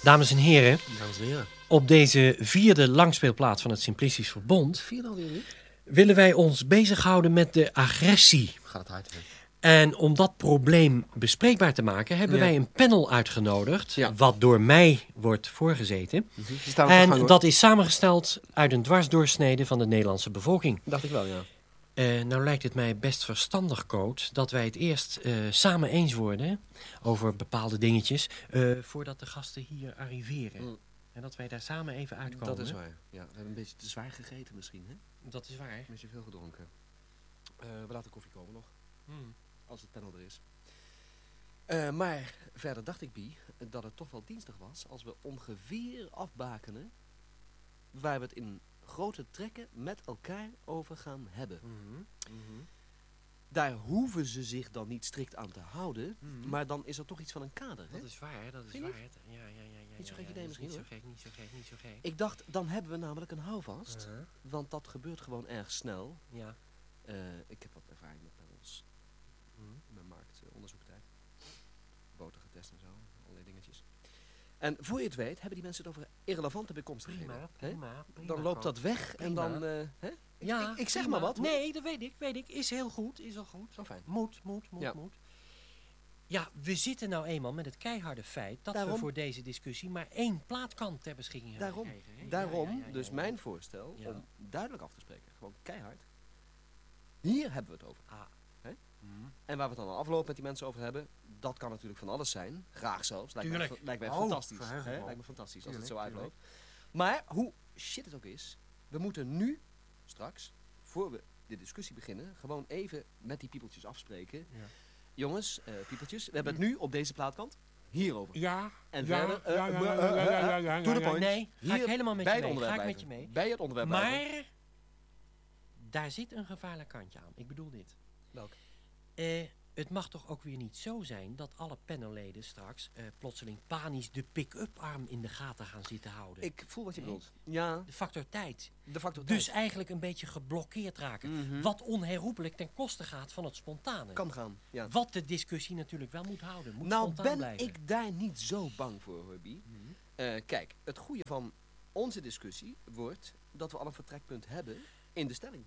Dames en heren, Dames en heren. op deze 4e langspeelplaats van het Simplistisch Verbond 4 alweer niet? willen wij ons bezighouden met de agressie. Gaat het hard, hè? En om dat probleem bespreekbaar te maken, hebben wij een panel uitgenodigd, wat door mij wordt voorgezeten. En dat is samengesteld uit een dwarsdoorsnede van de Nederlandse bevolking. Dacht ik wel, ja. Nou lijkt het mij best verstandig, Coot, dat wij het eerst samen eens worden over bepaalde dingetjes, voordat de gasten hier arriveren. En dat wij daar samen even uitkomen. Dat is waar. Ja, we hebben een beetje te zwaar gegeten misschien, hè? Dat is waar. Een beetje veel gedronken. We laten koffie komen nog. Als het panel er is. Maar verder dacht ik, Bie, dat het toch wel dienstig was als we ongeveer afbakenen waar we het in grote trekken met elkaar over gaan hebben. Daar hoeven ze zich dan niet strikt aan te houden, maar dan is er toch iets van een kader. Hè? Dat is waar, dat is waar. Ja. Niet zo gek idee misschien, hoor. Niet zo gek. Ik dacht, dan hebben we namelijk een houvast, want dat gebeurt gewoon erg snel. Ja. Ik heb wat ervaring met panels. In mijn marktonderzoektijd. Boten getest en zo, allerlei dingetjes. En voor je het weet, hebben die mensen het over irrelevante bijkomstigheden. Prima. Dan loopt dat weg en dan... hè? Ja, ik zeg maar wat. Hoor. Nee, dat weet ik. Is heel goed, is al goed. Zo fijn. Moet. Ja, we zitten nou eenmaal met het keiharde feit dat we voor deze discussie maar 1 plaatkant ter beschikking hebben gekregen. Hè? Daarom, dus mijn voorstel om duidelijk af te spreken, gewoon keihard. Hier hebben we het over. En waar we het dan afloop met die mensen over hebben, dat kan natuurlijk van alles zijn. Graag zelfs. Lijkt mij fantastisch. Lijkt me fantastisch als het zo uitloopt. Maar hoe shit het ook is, we moeten nu, straks, voor we de discussie beginnen, gewoon even met die piepeltjes afspreken. Ja. Jongens, piepeltjes, we hebben het nu op deze plaatkant hierover. Ja. En verder, to the point. Nee, ga ik helemaal met je mee. Ga ik met je mee. Bij het onderwerp maar daar zit een gevaarlijk kantje aan. Ik bedoel dit. Welk? Het mag toch ook weer niet zo zijn dat alle panelleden straks plotseling panisch de pick-up arm in de gaten gaan zitten houden. Ik voel wat je bedoelt. Ja. De factor tijd. Dus Dus eigenlijk een beetje geblokkeerd raken. Wat onherroepelijk ten koste gaat van het spontane. Kan gaan, ja. Wat de discussie natuurlijk wel moet houden. Moet nou spontaan ben blijven. ik daar niet zo bang voor, Hobby. Kijk, het goede van onze discussie wordt dat we al een vertrekpunt hebben in de stelling.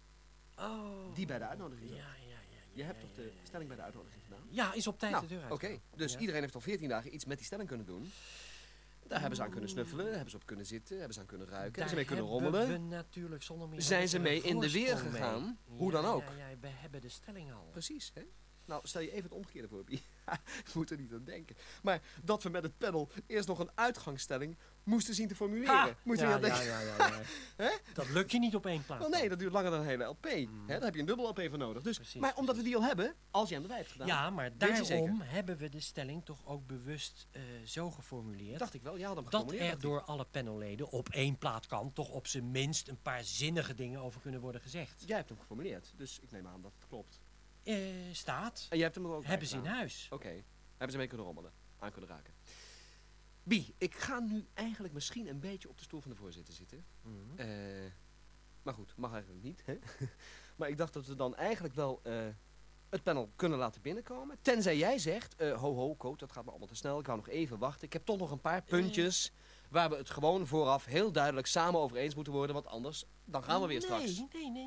Oh. Die bij de uitnodiging zat. Ja. Je hebt toch de stelling bij de uitnodiging gedaan? Ja, is op tijd de deur uit. Oké, dus iedereen heeft al 14 dagen iets met die stelling kunnen doen. Daar hebben ze aan kunnen snuffelen, hebben ze op kunnen zitten, hebben ze aan kunnen ruiken, hebben ze mee kunnen rommelen. We natuurlijk zonder meer zijn ze mee in de weer gegaan, hoe dan ook. Ja, we hebben de stelling al. Precies, hè? Nou, stel je even het omgekeerde voor, Pie. Ik moet er niet aan denken. Maar dat we met het panel eerst nog een uitgangsstelling moesten zien te formuleren. Moet je niet aan denken. Ja. Dat lukt je niet op 1 plaats. Wel nee, dat duurt langer dan een hele LP. Hè? Daar heb je een dubbel LP voor nodig. Dus, Precies, maar omdat we die al hebben, als je hem erbij hebt gedaan. Ja, maar daarom hebben we de stelling toch ook bewust zo geformuleerd. Dacht ik wel, ja, dat er door alle panelleden op 1 plaatkant toch op zijn minst een paar zinnige dingen over kunnen worden gezegd. Jij hebt hem geformuleerd, dus ik neem aan dat het klopt. Staat. En jij hebt hem er ook hebben ze in huis. Oké. Hebben ze mee kunnen rommelen, aan kunnen raken. Bie, ik ga nu eigenlijk misschien een beetje op de stoel van de voorzitter zitten. Maar goed, mag eigenlijk niet. Hè? Maar ik dacht dat we dan eigenlijk wel het panel kunnen laten binnenkomen. Tenzij jij zegt, Coot, dat gaat me allemaal te snel. Ik hou nog even wachten. Ik heb toch nog een paar puntjes waar we het gewoon vooraf heel duidelijk samen over eens moeten worden. Want anders, dan gaan we weer straks.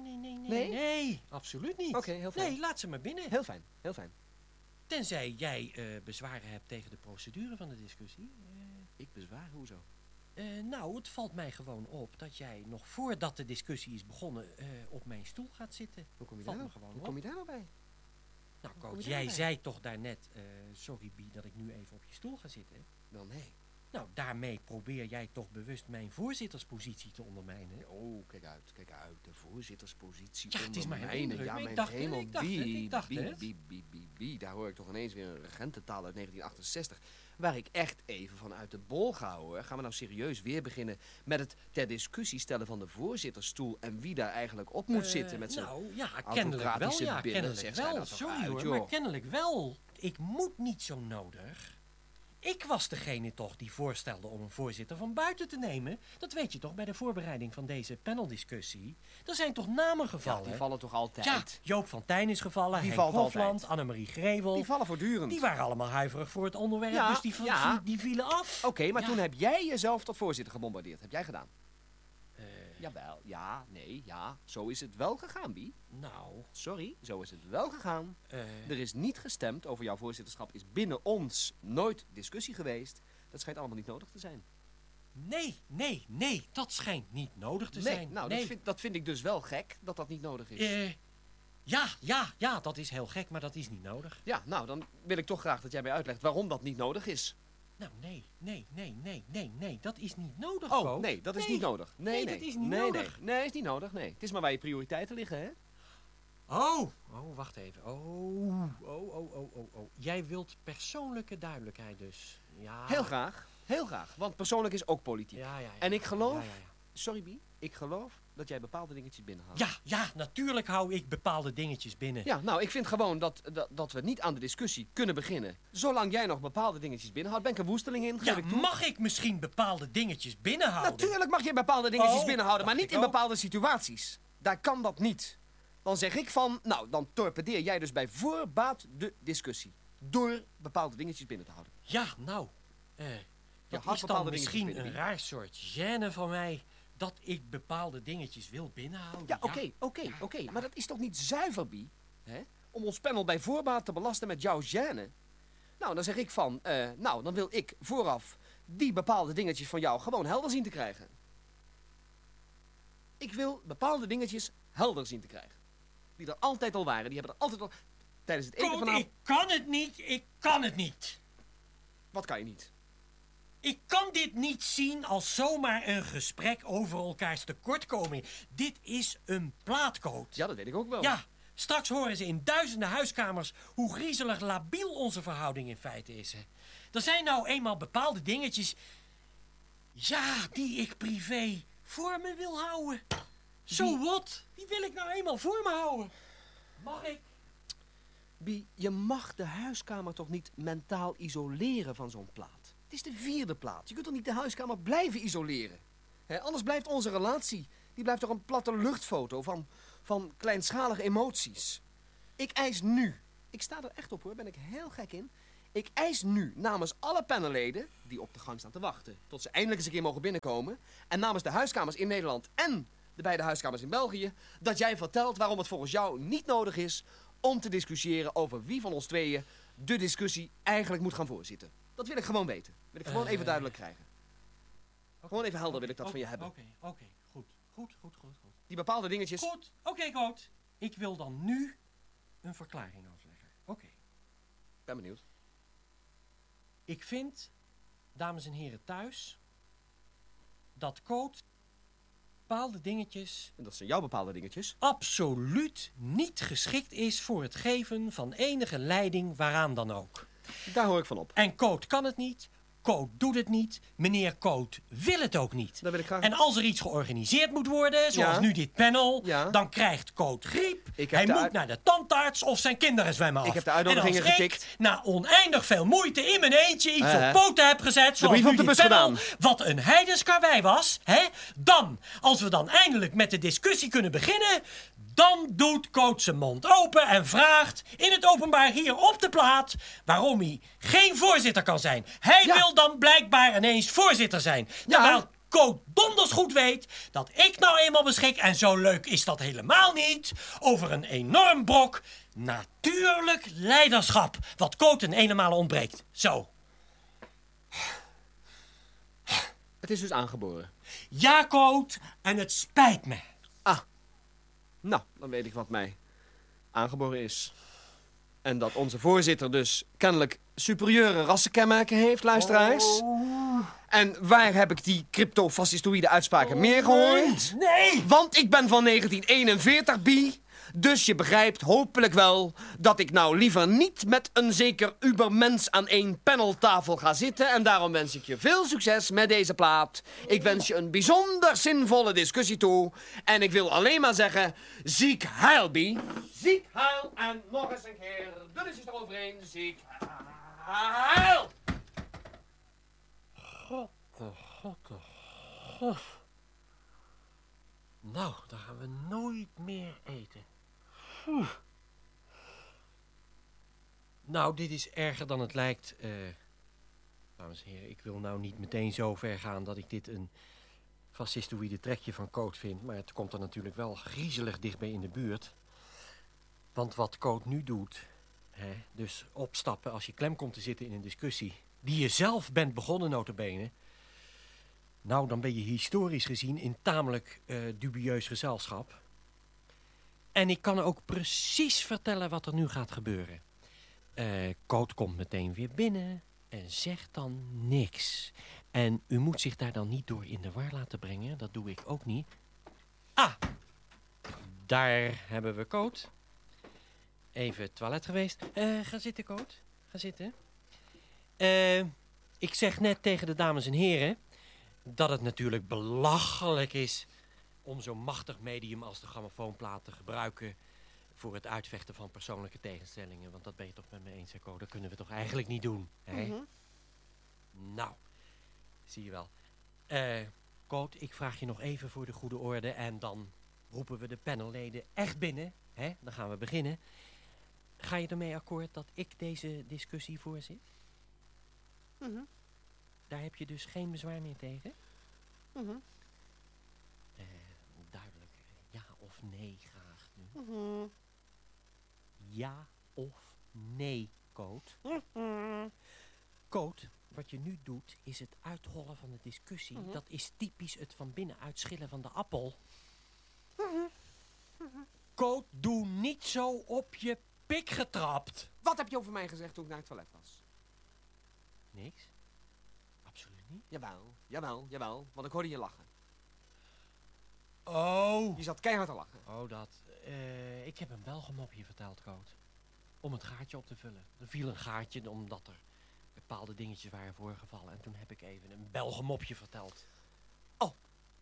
Nee, absoluut niet. Oké, heel fijn. Nee, laat ze maar binnen. Heel fijn. Tenzij jij bezwaren hebt tegen de procedure van de discussie. Ik bezwaar? Hoezo? Nou, het valt mij gewoon op dat jij nog voordat de discussie is begonnen op mijn stoel gaat zitten. Hoe kom je daar nou bij? Nou, Coach, jij zei toch daarnet, sorry Bie, dat ik nu even op je stoel ga zitten? Wel nee. Nou, daarmee probeer jij toch bewust mijn voorzitterspositie te ondermijnen. Oh, kijk uit. De voorzitterspositie het is mijn ondermijnen. Ja, mijn hemel. Ik dacht het. Bie. Daar hoor ik toch ineens weer een regententaal uit 1968. Waar ik echt even van uit de bol ga, hoor. Gaan we nou serieus weer beginnen met het ter discussie stellen van de voorzittersstoel en wie daar eigenlijk op moet zitten met zijn kennelijk wel. billen. Sorry hoor, maar kennelijk wel. Ik moet niet zo nodig. Ik Ik was degene toch die voorstelde om een voorzitter van buiten te nemen. Dat weet je toch bij de voorbereiding van deze paneldiscussie. Er zijn toch namen gevallen? Ja, die vallen toch altijd? Ja, Joop van Tijn is gevallen, die Henk Hofland, Annemarie Grevel. Die vallen voortdurend. Die waren allemaal huiverig voor het onderwerp, Ja, dus die vielen af. Oké, maar toen heb jij jezelf tot voorzitter gebombardeerd. Heb jij gedaan? Jawel, ja, nee, ja. Zo is het wel gegaan, Bie. Nou. Sorry, zo is het wel gegaan. Er is niet gestemd over jouw voorzitterschap. Is binnen ons nooit discussie geweest. Dat schijnt allemaal niet nodig te zijn. Nee. Dat schijnt niet nodig te zijn. Nou, dat vind ik dus wel gek, dat dat niet nodig is. Ja, dat is heel gek, maar dat is niet nodig. Ja, nou, dan wil ik toch graag dat jij mij uitlegt waarom dat niet nodig is. Nou, nee, dat is niet nodig, Oh, Koot. nee, dat is niet nodig. Nee, dat is niet nodig. Nee, is niet nodig, nee. Het is maar waar je prioriteiten liggen, hè? Oh, wacht even. Jij wilt persoonlijke duidelijkheid dus. Ja. Heel graag, want persoonlijk is ook politiek. Ja. En ik geloof, sorry Bie, ik geloof dat jij bepaalde dingetjes binnenhoudt. Ja, natuurlijk hou ik bepaalde dingetjes binnen. Ja, nou, ik vind gewoon dat we niet aan de discussie kunnen beginnen. Zolang jij nog bepaalde dingetjes binnenhoudt, ben ik een woesteling in, geef ik toe. Mag ik misschien bepaalde dingetjes binnenhouden? Natuurlijk mag je bepaalde dingetjes binnenhouden, maar niet in bepaalde situaties. Daar kan dat niet. Dan zeg ik van, nou, dan torpedeer jij dus bij voorbaat de discussie. Door bepaalde dingetjes binnen te houden. Ja, nou, dat is dan misschien een raar soort gêne van mij, dat ik bepaalde dingetjes wil binnenhouden. Ja, oké. Maar dat is toch niet zuiver, Bie? Hè? Om ons panel bij voorbaat te belasten met jouw gêne. Nou, dan zeg ik van, dan wil ik vooraf die bepaalde dingetjes van jou gewoon helder zien te krijgen. Ik wil bepaalde dingetjes helder zien te krijgen. Die er altijd al waren. Die hebben er altijd al... Tijdens het eten vanavond... Ik kan het niet. Wat kan je niet? Ik kan dit niet zien als zomaar een gesprek over elkaars tekortkoming. Dit is een plaatcode. Ja, dat weet ik ook wel. Ja, straks horen ze in duizenden huiskamers hoe griezelig labiel onze verhouding in feite is. Er zijn nou eenmaal bepaalde dingetjes... Ja, die ik privé voor me wil houden. So what? Die wil ik nou eenmaal voor me houden. Mag ik? Bie, je mag de huiskamer toch niet mentaal isoleren van zo'n plaat? Het is de 4e plaat. Je kunt toch niet de huiskamer blijven isoleren? Anders blijft onze relatie... Die blijft toch een platte luchtfoto van kleinschalige emoties. Ik eis nu... Ik sta er echt op hoor, ben ik heel gek in. Ik eis nu namens alle panelleden... die op de gang staan te wachten... tot ze eindelijk eens een keer mogen binnenkomen... en namens de huiskamers in Nederland... en de beide huiskamers in België... dat jij vertelt waarom het volgens jou niet nodig is... om te discussiëren over wie van ons tweeën... de discussie eigenlijk moet gaan voorzitten. Dat wil ik gewoon weten. Wil ik gewoon even duidelijk krijgen. Gewoon even helder wil ik dat van je hebben. Oké. Goed. Die bepaalde dingetjes... Goed, oké, goed. Ik wil dan nu een verklaring afleggen. Oké. Ben benieuwd. Ik vind, dames en heren thuis, dat Koot bepaalde dingetjes... En dat zijn jouw bepaalde dingetjes? Absoluut niet geschikt is voor het geven van enige leiding waaraan dan ook. Daar hoor ik van op. En Koot kan het niet. Koot doet het niet. Meneer Koot wil het ook niet. Dat wil ik graag... En als er iets georganiseerd moet worden, zoals nu dit panel... dan krijgt Koot griep. Hij moet naar de tandarts of zijn kinderen zwemmen af. Ik heb de uitnodigingen getikt. Na oneindig veel moeite in mijn eentje iets op poten heb gezet... zoals de brief op de bus panel, gedaan. wat een heidenskarwei was... dan, als we dan eindelijk met de discussie kunnen beginnen... dan doet Koot zijn mond open en vraagt in het openbaar hier op de plaat... waarom hij geen voorzitter kan zijn. Hij wil dan blijkbaar ineens voorzitter zijn. Terwijl Koot donders goed weet dat ik nou eenmaal beschik... en zo leuk is dat helemaal niet... over een enorm brok natuurlijk leiderschap... wat Koot een eenmaal ontbreekt. Zo. Het is dus aangeboren. Ja, Koot, en het spijt me. Nou, dan weet ik wat mij aangeboren is. En dat onze voorzitter dus kennelijk superieure rassenkenmerken heeft, luisteraars. En waar heb ik die cryptofascistoïde uitspraken meer gehoord? Nee! Want ik ben van 1941, Bie. Dus je begrijpt hopelijk wel dat ik nou liever niet met een zeker ubermens aan één paneltafel ga zitten. En daarom wens ik je veel succes met deze plaat. Ik wens je een bijzonder zinvolle discussie toe. En ik wil alleen maar zeggen, ziek heil, Bie. Ziek heil en nog eens een keer. Dus is eroverheen, ziek heil. God. Nou, dan gaan we nooit meer eten. Nou, dit is erger dan het lijkt. Dames en heren, ik wil nou niet meteen zo ver gaan dat ik dit een fascistoïde trekje van Coot vind. Maar het komt er natuurlijk wel griezelig dichtbij in de buurt. Want wat Coot nu doet, dus opstappen als je klem komt te zitten in een discussie die je zelf bent begonnen nota bene. Nou, dan ben je historisch gezien in tamelijk dubieus gezelschap. En ik kan ook precies vertellen wat er nu gaat gebeuren. Coot komt meteen weer binnen en zegt dan niks. En u moet zich daar dan niet door in de war laten brengen. Dat doe ik ook niet. Ah, daar hebben we Coot. Even het toilet geweest. Ga zitten, Coot. Ga zitten. Ik zeg net tegen de dames en heren dat het natuurlijk belachelijk is om zo'n machtig medium als de grammofoonplaat te gebruiken voor het uitvechten van persoonlijke tegenstellingen. Want dat ben je toch met me eens, hè, Coot? Dat kunnen we toch eigenlijk niet doen, hè? Mm-hmm. Nou, zie je wel. Coot, ik vraag je nog even voor de goede orde en dan roepen we de panelleden echt binnen, hè? Dan gaan we beginnen. Ga je ermee akkoord dat ik deze discussie voorzit? Mm-hmm. Daar heb je dus geen bezwaar meer tegen? Mm-hmm. Duidelijk. Ja of nee graag nu. Mm-hmm. Ja of nee, Coot? Mm-hmm. Coot, wat je nu doet is het uithollen van de discussie. Mm-hmm. Dat is typisch het van binnenuit schillen van de appel. Mm-hmm. Mm-hmm. Coot, doe niet zo op je pik getrapt. Wat heb je over mij gezegd toen ik naar het toilet was? Niks. Absoluut niet. Jawel. Want ik hoorde je lachen. Oh. Je zat keihard te lachen. Oh, dat. Ik heb een belgemopje verteld, Coot. Om het gaatje op te vullen. Er viel een gaatje omdat er bepaalde dingetjes waren voorgevallen. En toen heb ik even een belgemopje verteld. Oh.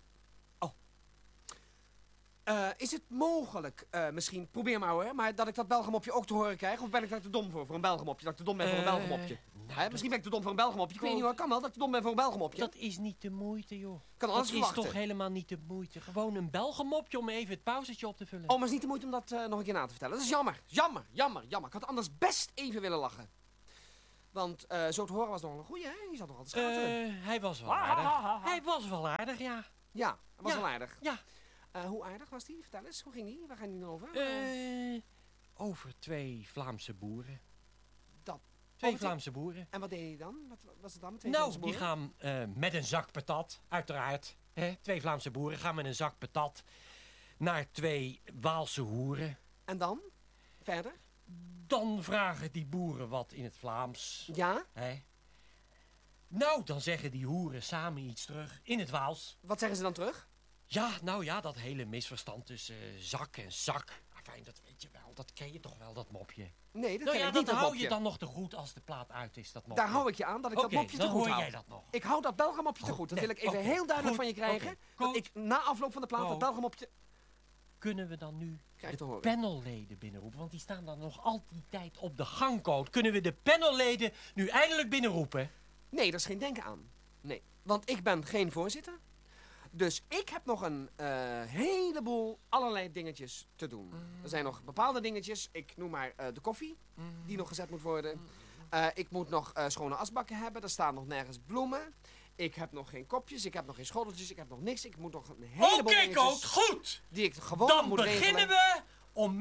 Is het mogelijk, misschien, probeer maar hoor, maar dat ik dat belgemopje ook te horen krijg? Of ben ik daar te dom voor een belgemopje? Dat ik te dom ben voor een belgemopje? Nou, misschien ben ik te dom voor een belgemopje. Ik weet niet hoor, kan wel dat ik te dom ben voor een belgemopje. Dat is niet de moeite, joh. Kan alles verwachten. Dat is toch helemaal niet de moeite. Gewoon een belgemopje om even het pauzetje op te vullen. Oh, maar het is niet de moeite om dat nog een keer na te vertellen. Dat is jammer. Ik had anders best even willen lachen. Want zo te horen was nog een goeie, hè? Je zat nog altijd schateren. Hij was wel aardig. Hij was wel aardig, ja. Ja, was wel aardig. Ja. Hoe aardig was die? Vertel eens, hoe ging die? Waar gaan die nou over? Over 2 Vlaamse boeren. Dat? 2 Vlaamse boeren. En wat deed hij dan? Wat was het dan met 2 Vlaamse boeren? Die gaan met een zak patat, uiteraard. 2 Vlaamse boeren gaan met een zak patat naar 2 Waalse hoeren. En dan? Verder? Dan vragen die boeren wat in het Vlaams. Ja? Nou, dan zeggen die hoeren samen iets terug in het Waals. Wat zeggen ze dan terug? Ja, nou ja, dat hele misverstand tussen zak en zak. Fijn, dat weet je wel. Dat ken je toch wel, dat mopje? Nee, dat ken ik niet, dat hou je dan nog te goed als de plaat uit is, dat mopje. Daar hou ik je aan, dat ik dat mopje te goed hou. dan hoor jij dat nog. Ik hou dat belgemopje te goed. Dat wil ik even heel duidelijk van je krijgen. Dat ik na afloop van de plaat dat belgemopje... Kunnen we dan nu de panelleden binnenroepen? Want die staan dan nog altijd op de gangcode. Kunnen we de panelleden nu eindelijk binnenroepen? Nee, daar is geen denken aan. Nee, want ik ben geen voorzitter. Dus ik heb nog een heleboel allerlei dingetjes te doen. Er zijn nog bepaalde dingetjes. Ik noem maar de koffie, die nog gezet moet worden. Ik moet nog schone asbakken hebben. Er staan nog nergens bloemen. Ik heb nog geen kopjes, ik heb nog geen schoteltjes, ik heb nog niks. Ik moet nog een heleboel dingetjes... Oké, Coot, goed! Die ik gewoon dan moet regelen. Dan beginnen we om